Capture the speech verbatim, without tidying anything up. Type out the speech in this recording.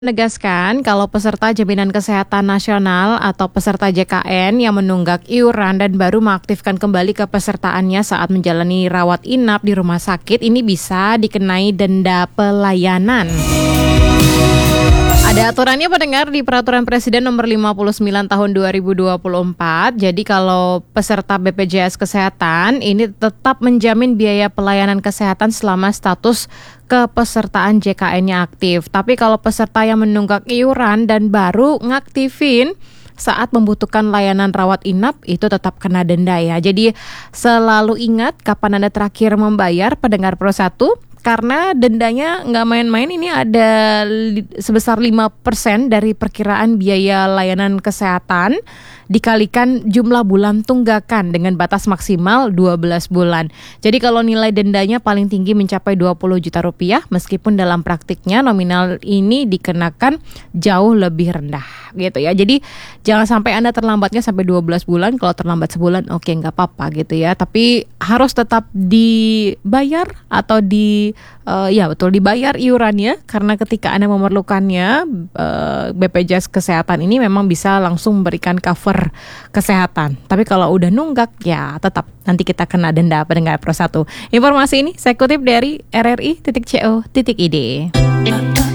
Menegaskan kalau peserta Jaminan Kesehatan Nasional atau peserta J K N yang menunggak iuran dan baru mengaktifkan kembali kepesertaannya saat menjalani rawat inap di rumah sakit ini bisa dikenai denda pelayanan. Ada aturannya pendengar di Peraturan Presiden Nomor lima puluh sembilan Tahun dua ribu dua puluh empat. Jadi kalau peserta B P J S Kesehatan ini tetap menjamin biaya pelayanan kesehatan selama status kepesertaan J K N-nya aktif. Tapi kalau peserta yang menunggak iuran dan baru ngaktifin saat membutuhkan layanan rawat inap itu tetap kena denda ya. Jadi selalu ingat kapan Anda terakhir membayar pendengar Pro satu. Karena dendanya nggak main-main, ini ada li, sebesar lima persen dari perkiraan biaya layanan kesehatan dikalikan jumlah bulan tunggakan dengan batas maksimal dua belas bulan. Jadi kalau nilai dendanya paling tinggi mencapai dua puluh juta rupiah, meskipun dalam praktiknya nominal ini dikenakan jauh lebih rendah gitu ya. Jadi jangan sampai Anda terlambatnya sampai dua belas bulan, kalau terlambat sebulan oke okay, nggak apa-apa gitu ya. Tapi harus tetap dibayar atau di Uh, ya betul dibayar iurannya, karena ketika Anda memerlukannya uh, B P J S Kesehatan ini memang bisa langsung memberikan cover kesehatan. Tapi kalau udah nunggak ya tetap nanti kita kena denda pendengar Pro satu. Informasi ini saya kutip dari r r i titik co titik i d.